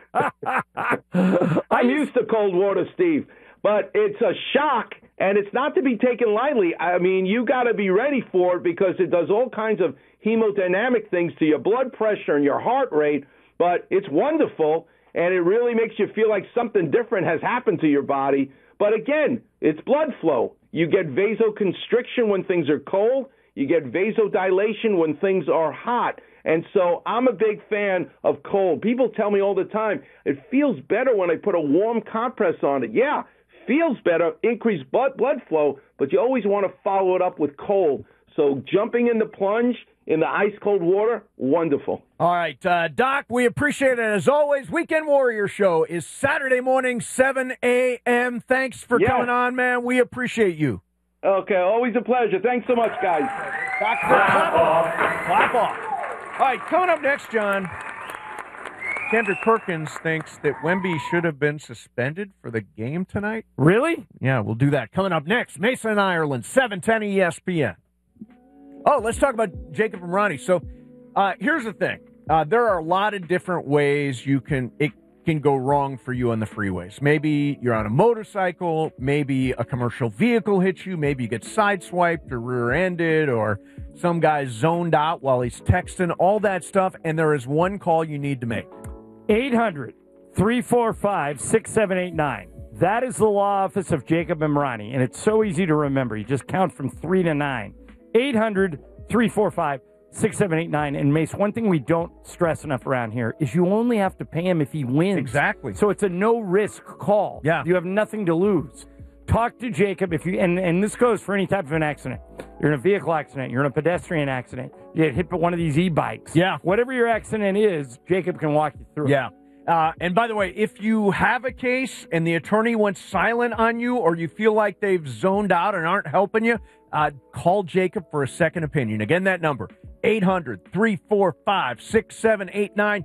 surfer. I'm used to cold water, Steve. But it's a shock, and it's not to be taken lightly. I mean, you got to be ready for it because it does all kinds of hemodynamic things to your blood pressure and your heart rate. But it's wonderful, and it really makes you feel like something different has happened to your body. But again, it's blood flow. You get vasoconstriction when things are cold. You get vasodilation when things are hot. And so I'm a big fan of cold. People tell me all the time, it feels better when I put a warm compress on it. Yeah, feels better, increased blood flow, but you always want to follow it up with cold. So jumping in the plunge in the ice-cold water, wonderful. All right, Doc, we appreciate it. As always, Weekend Warrior Show is Saturday morning, 7 a.m. Thanks for coming on, man. We appreciate you. Okay, always a pleasure. Thanks so much, guys. Clap off. Clap off. All right, coming up next, John, Kendrick Perkins thinks that Wemby should have been suspended for the game tonight. Really? Yeah, we'll do that. Coming up next, Mason and Ireland, 710 ESPN. Oh, let's talk about Jacob and Ronnie. So here's the thing. There are a lot of different ways it can go wrong for you on the freeways. Maybe you're on a motorcycle, maybe a commercial vehicle hits you, maybe you get sideswiped or rear-ended, or some guy's zoned out while he's texting, all that stuff, and there is one call you need to make. 800-345-6789. That is the law office of Jacob Emrani, and it's so easy to remember. You just count from 3 to 9. 800-345-6789. And Mace, one thing we don't stress enough around here is you only have to pay him if he wins. Exactly. So it's a no-risk call. Yeah. You have nothing to lose. Talk to Jacob if you, and this goes for any type of an accident. You're in a vehicle accident. You're in a pedestrian accident. You get hit by one of these e-bikes. Yeah. Whatever your accident is, Jacob can walk you through it. Yeah. And by the way, if you have a case and the attorney went silent on you or you feel like they've zoned out and aren't helping you, call Jacob for a second opinion. Again, that number, 800-345-6789,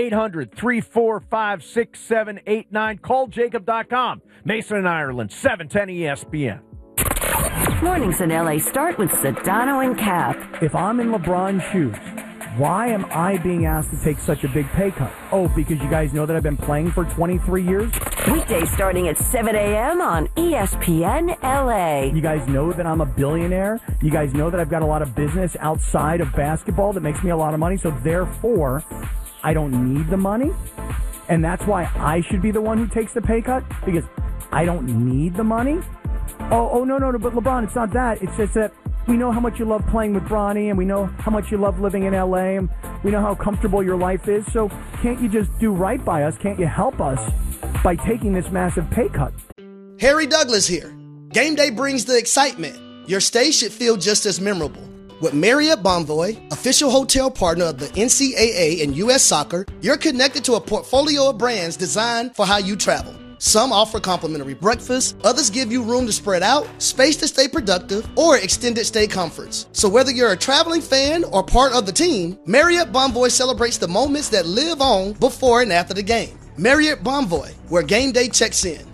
800-345-6789. CallJacob.com. Mason and Ireland, 710 ESPN. Mornings in L.A. start with Sedano and Cap. If I'm in LeBron's shoes, why am I being asked to take such a big pay cut? Oh, because you guys know that I've been playing for 23 years? Weekdays starting at 7 a.m. on ESPN LA. You guys know that I'm a billionaire. You guys know that I've got a lot of business outside of basketball that makes me a lot of money. So therefore, I don't need the money. And that's why I should be the one who takes the pay cut, because I don't need the money. Oh, no, but LeBron, it's not that. It's just that we know how much you love playing with Bronny, and we know how much you love living in L.A., and we know how comfortable your life is. So can't you just do right by us? Can't you help us by taking this massive pay cut? Harry Douglas here. Game day brings the excitement. Your stay should feel just as memorable. With Marriott Bonvoy, official hotel partner of the NCAA and U.S. Soccer, you're connected to a portfolio of brands designed for how you travel. Some offer complimentary breakfast, others give you room to spread out, space to stay productive, or extended stay comforts. So whether you're a traveling fan or part of the team, Marriott Bonvoy celebrates the moments that live on before and after the game. Marriott Bonvoy, where game day checks in.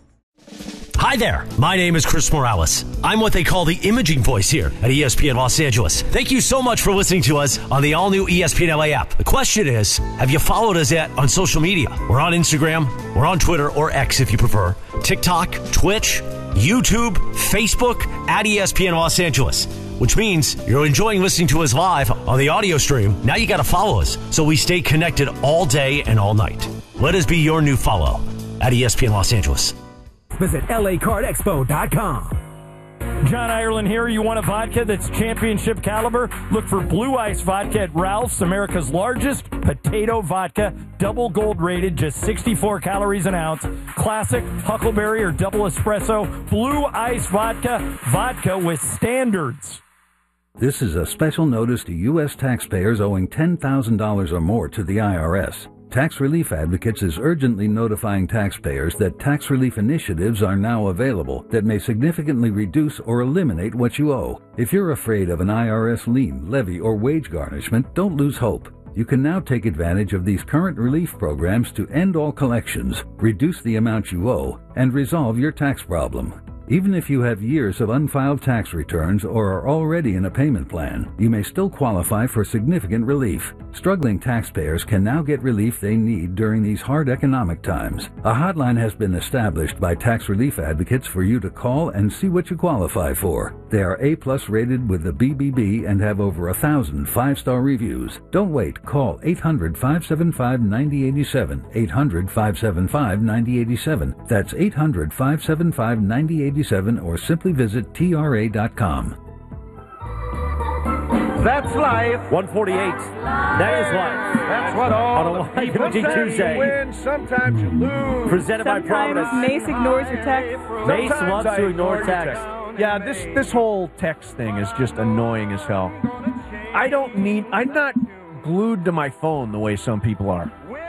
Hi there, my name is Chris Morales. I'm what they call the imaging voice here at ESPN Los Angeles. Thank you so much for listening to us on the all-new ESPN LA app. The question is, have you followed us yet on social media? We're on Instagram, we're on Twitter, or X if you prefer, TikTok, Twitch, YouTube, Facebook, at ESPN Los Angeles, which means you're enjoying listening to us live on the audio stream. Now you got to follow us so we stay connected all day and all night. Let us be your new follow at ESPN Los Angeles. Visit LACardExpo.com. John Ireland here. You want a vodka that's championship caliber? Look for Blue Ice Vodka at Ralph's, America's largest potato vodka. Double gold rated, just 64 calories an ounce. Classic, Huckleberry, or double espresso. Blue Ice Vodka. Vodka with standards. This is a special notice to U.S. taxpayers owing $10,000 or more to the IRS. Tax Relief Advocates is urgently notifying taxpayers that tax relief initiatives are now available that may significantly reduce or eliminate what you owe. If you're afraid of an IRS lien, levy, or wage garnishment, don't lose hope. You can now take advantage of these current relief programs to end all collections, reduce the amount you owe, and resolve your tax problem. Even if you have years of unfiled tax returns or are already in a payment plan, you may still qualify for significant relief. Struggling taxpayers can now get relief they need during these hard economic times. A hotline has been established by Tax Relief Advocates for you to call and see what you qualify for. They are A+ rated with the BBB and have over 1,000 5-star reviews. Don't wait. Call 800-575-9087. 800-575-9087. That's 800-575-9087. Or simply visit TRA.com. That's life. 148. That is life. That's what all on a live Imaging sometimes Tuesday. you win, sometimes you lose. Presented by Providence. Mace ignores your text. Mace Sometimes wants I to ignore your text. Yeah, this whole text thing is just annoying as hell. I'm not glued to my phone the way some people are.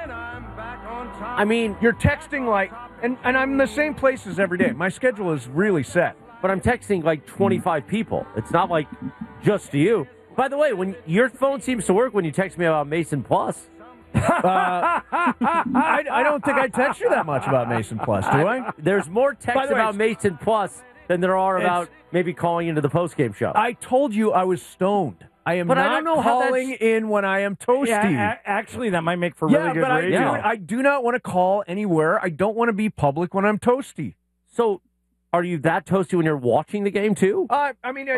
I mean, you're texting like, and I'm in the same places every day. My schedule is really set. But I'm texting like 25 people. It's not like just to you. By the way, when your phone seems to work when you text me about Mason Plus. I don't think I text you that much about Mason Plus, do I? There's more texts about Mason Plus than there are about maybe calling into the postgame show. I told you I was stoned. I am But I not don't know how calling in when I am toasty. Yeah, actually, that might make for really good radio. I do not want to call anywhere. I don't want to be public when I'm toasty. So, are you that toasty when you're watching the game too? That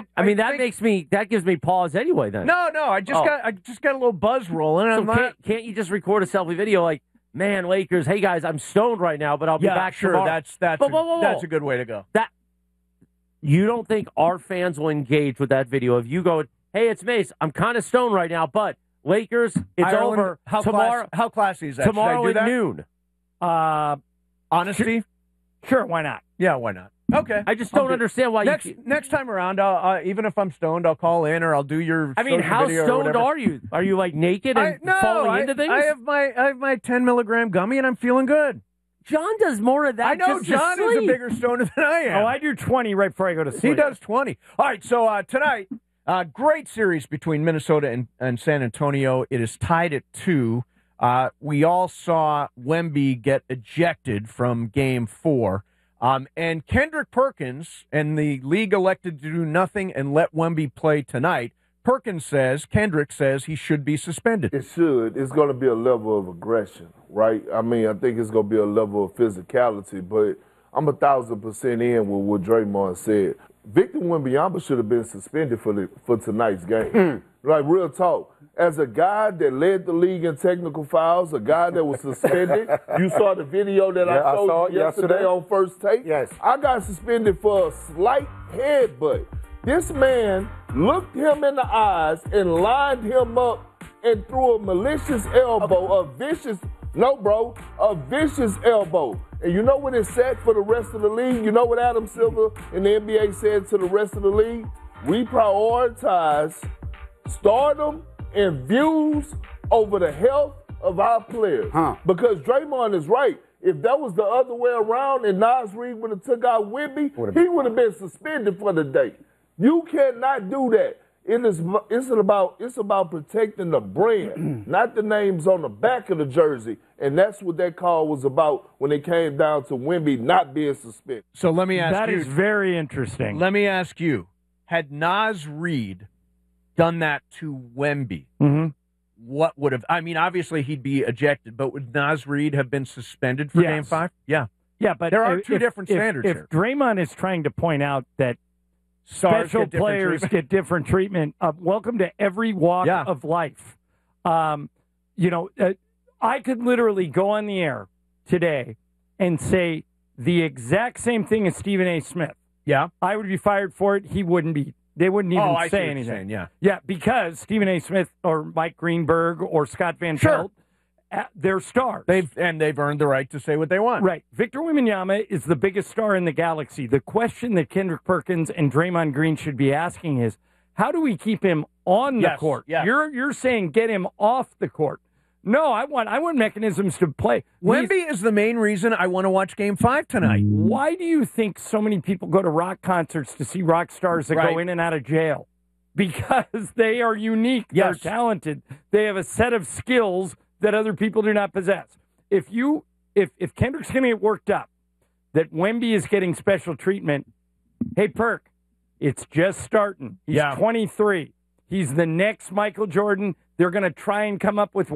gives me pause anyway. Then No, I just got a little buzz rolling. And So can't you just record a selfie video like, man, Lakers? Hey guys, I'm stoned right now, but I'll be back sure. tomorrow. That's Whoa. a good way to go. You don't think our fans will engage with that video if you go, hey, it's Mace. I'm kind of stoned right now, but Lakers, it's Ireland, over tomorrow. How classy is that? Tomorrow Should I do at that? noon. Honesty? Sure, why not? Yeah, why not? Okay. I just don't understand why next time around, even if I'm stoned, I'll call in or I'll do your. I mean, social how video or stoned whatever. are you? Are you like naked and falling into things? I have my 10 milligram gummy and I'm feeling good. John does more of that. I know just John to is a sleep. bigger stoner than I am. Oh, I do 20 right before I go to sleep. He does 20. All right, so tonight, great series between Minnesota and San Antonio. It is tied at 2. We all saw Wemby get ejected from Game 4. And Kendrick Perkins and the league elected to do nothing and let Wemby play tonight. Kendrick says he should be suspended. It should. It's going to be a level of aggression, right? I mean, I think it's going to be a level of physicality, but I'm 1,000% in with what Draymond said. Victor Wembanyama should have been suspended for tonight's game. Like, real talk. As a guy that led the league in technical fouls, a guy that was suspended, you saw the video that I showed you yesterday on First Take? Yes. I got suspended for a slight headbutt. This man looked him in the eyes and lined him up and threw a malicious elbow, a vicious elbow. And you know what it said for the rest of the league? You know what Adam Silver and the NBA said to the rest of the league? We prioritize stardom and views over the health of our players. Because Draymond is right. If that was the other way around and Naz Reid would have took out Wemby, he would have been suspended for the day. You cannot do that. It's about protecting the brand, not the names on the back of the jersey. And that's what that call was about when it came down to Wemby not being suspended. So let me ask you. That is very interesting. Let me ask you, had Naz Reid done that to Wemby, what would have, obviously he'd be ejected, but would Naz Reid have been suspended for Game 5? Yeah. Yeah, but there are two different standards if here. Draymond is trying to point out that Stars special get different players treatment. get different treatment, welcome to every walk of life. I could literally go on the air today and say the exact same thing as Stephen A. Smith. Yeah. I would be fired for it. He wouldn't be. They wouldn't even I see say what you're anything. saying, yeah. Yeah, because Stephen A. Smith or Mike Greenberg or Scott Van Pelt, they're stars. They've earned the right to say what they want. Right. Victor Wembanyama is the biggest star in the galaxy. The question that Kendrick Perkins and Draymond Green should be asking is, how do we keep him on the Yes, court? yes. You're saying get him off the court. No, I want mechanisms to play. Wemby is the main reason I want to watch Game 5 tonight. Why do you think so many people go to rock concerts to see rock stars that go in and out of jail? Because they are unique. Yes. They're talented. They have a set of skills that other people do not possess. If Kendrick's going to get worked up that Wemby is getting special treatment, hey, Perk, it's just starting. He's 23. He's the next Michael Jordan. They're going to try and come up with